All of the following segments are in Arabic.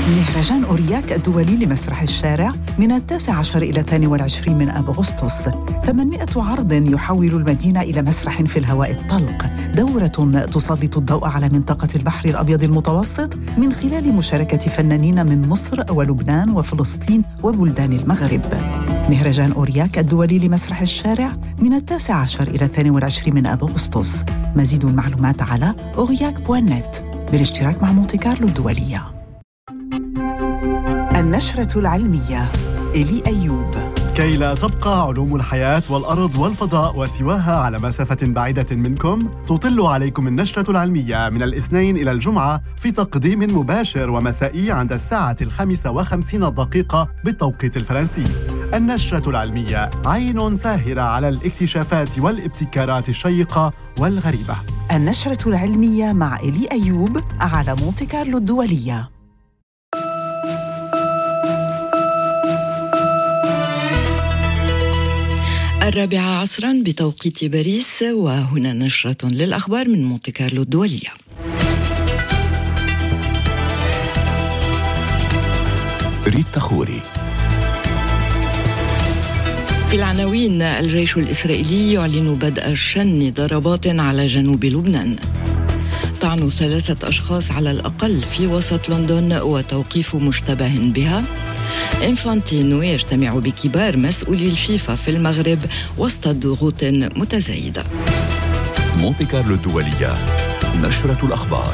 مهرجان أورياك الدولي لمسرح الشارع من 19 إلى 22 من أغسطس. 800 عرض يحول المدينة إلى مسرح في الهواء الطلق، دورة تسلط الضوء على منطقة البحر الأبيض المتوسط من خلال مشاركة فنانين من مصر ولبنان وفلسطين وبلدان المغرب. مهرجان أورياك الدولي لمسرح الشارع من 19 إلى 22 من أغسطس. مزيد المعلومات على aurillac.net بالاشتراك مع مونتي كارلو الدولية. النشرة العلمية إلي أيوب. كي لا تبقى علوم الحياة والأرض والفضاء وسواها على مسافة بعيدة منكم، تطل عليكم النشرة العلمية من الاثنين إلى الجمعة في تقديم مباشر ومسائي عند 5:55 بالتوقيت الفرنسي. النشرة العلمية عين ساهرة على الاكتشافات والابتكارات الشيقة والغريبة. النشرة العلمية مع إلي أيوب على مونتي كارلو الدولية. الرابعة عصراً بتوقيت باريس، وهنا نشرة للأخبار من مونتي كارلو الدولية. ريتا خوري. في العناوين: الجيش الإسرائيلي يعلن بدء شن ضربات على جنوب لبنان. طعن 3 أشخاص على الأقل في وسط لندن وتوقيف مشتبه بها. إنفانتينو يجتمع بكبار مسؤولي الفيفا في المغرب وسط ضغوط متزايدة. مونتي كارلو الدولية، نشرة الأخبار.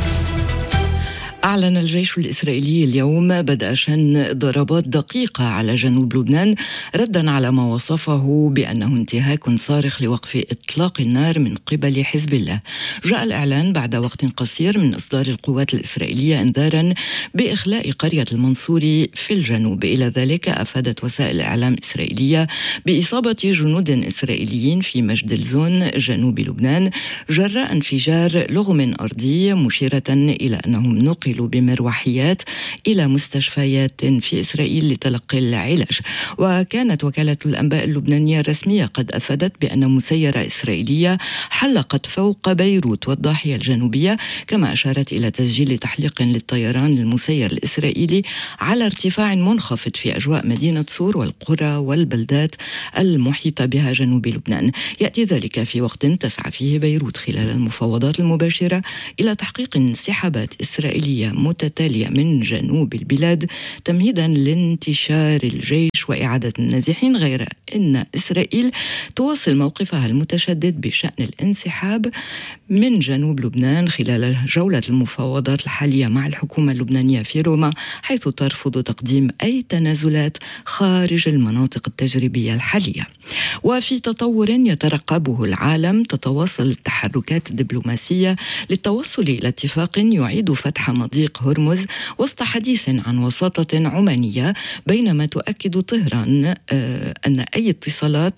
أعلن الجيش الإسرائيلي اليوم بدء شن ضربات دقيقة على جنوب لبنان ردا على ما وصفه بأنه انتهاك صارخ لوقف إطلاق النار من قبل حزب الله. جاء الإعلان بعد وقت قصير من إصدار القوات الإسرائيلية إنذارا بإخلاء قرية المنصوري في الجنوب. إلى ذلك أفادت وسائل إعلام إسرائيلية بإصابة جنود إسرائيليين في مجدلزون جنوب لبنان جراء انفجار لغم أرضي، مشيرة إلى أنهم نقلوا بمروحيات إلى مستشفيات في إسرائيل لتلقي العلاج. وكانت وكالة الأنباء اللبنانية الرسمية قد أفادت بأن مسيرة إسرائيلية حلقت فوق بيروت والضاحية الجنوبية، كما أشارت إلى تسجيل تحليق للطيران المسير الإسرائيلي على ارتفاع منخفض في أجواء مدينة صور والقرى والبلدات المحيطة بها جنوب لبنان. يأتي ذلك في وقت تسعى فيه بيروت خلال المفاوضات المباشرة إلى تحقيق انسحابات إسرائيلية متتالية من جنوب البلاد تمهيدا لانتشار الجيش وإعادة النازحين، غير أن إسرائيل تواصل موقفها المتشدد بشأن الانسحاب من جنوب لبنان خلال جولة المفاوضات الحالية مع الحكومة اللبنانية في روما، حيث ترفض تقديم أي تنازلات خارج المناطق التجريبية الحالية. وفي تطور يترقبه العالم، تتواصل التحركات الدبلوماسية للتوصل إلى اتفاق يعيد فتح مضيق هرمز وسط حديث عن وساطة عمانية، بينما تؤكد طهران أن أي اتصالات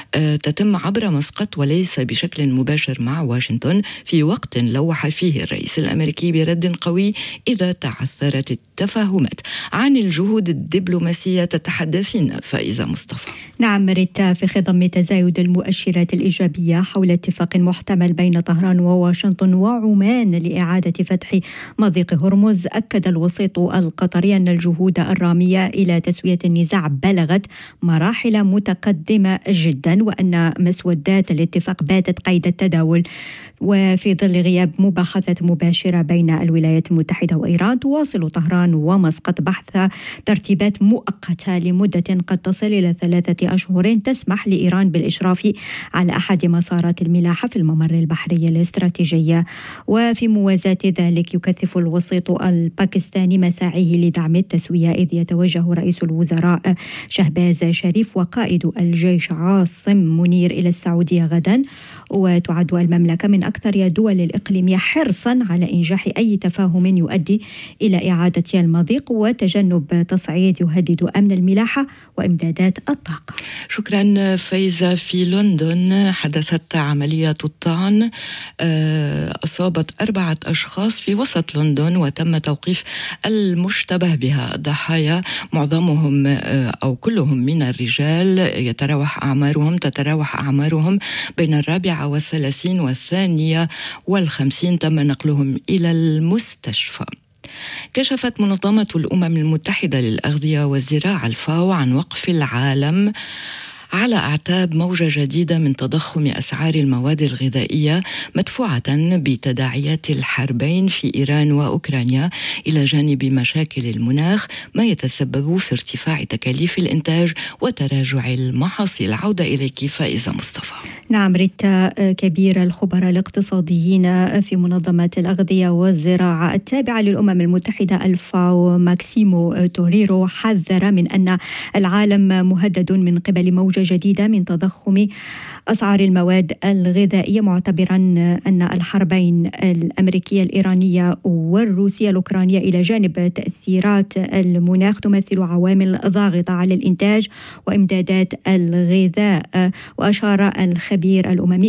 تتم عبر مسقط وليس بشكل مباشر مع واشنطن، في وقت لوح فيه الرئيس الأمريكي برد قوي إذا تعثرت التفاهمات. عن الجهود الدبلوماسية تتحدثين فائزة مصطفى. نعم ريتا، في خضم تزايد المؤشرات الإيجابية حول اتفاق محتمل بين طهران وواشنطن وعمان لإعادة فتح مضيق هرمز، أكد الوسيط القطري أن الجهود الرامية إلى تسوية النزاع بلغت مراحل متقدمة جدا، وأن مسودات الاتفاق باتت قيد التداول. وفي ظل غياب مباحثات مباشرة بين الولايات المتحدة وإيران، تواصل طهران ومسقط بحث ترتيبات مؤقتة لمدة قد تصل إلى 3 أشهر تسمح لإيران بالإشراف على أحد مسارات الملاحة في الممر البحري الاستراتيجي. وفي موازاة ذلك يكثف الوسيط الباكستاني مساعيه لدعم التسوية، إذ يتوجه رئيس الوزراء شهباز شريف وقائد الجيش عاصم منير إلى السعودية غدا. وتعد المملكة من أكثر الدول الإقليمية حرصا على إنجاح أي تفاهم يؤدي إلى إعادة المضيق وتجنب تصعيد يهدد أمن الملاحة وإمدادات الطاقة. شكرا فايزة. في لندن حدثت عملية الطعن أصابت 4 أشخاص في وسط لندن وتم توقيف المشتبه بها. الضحايا معظمهم أو كلهم من الرجال تتراوح أعمارهم بين 34 و52. تم نقلهم إلى المستشفى. كشفت منظمة الأمم المتحدة للأغذية والزراعة الفاو عن وقف العالم على أعتاب موجة جديدة من تضخم أسعار المواد الغذائية مدفوعة بتداعيات الحربين في إيران وأوكرانيا، إلى جانب مشاكل المناخ، ما يتسبب في ارتفاع تكاليف الإنتاج وتراجع المحاصيل. عودة إليك فائزة مصطفى. نعم ريتا، كبير الخبراء الاقتصاديين في منظمة الأغذية والزراعة التابعة للأمم المتحدة الفاو ماكسيمو توريرو حذر من أن العالم مهدد من قبل موجة جديدة من تضخم أسعار المواد الغذائية، معتبرا أن الحربين الأمريكية الإيرانية والروسية الأوكرانية إلى جانب تأثيرات المناخ تمثل عوامل ضاغطة على الإنتاج وإمدادات الغذاء. وأشار الخبير الأممي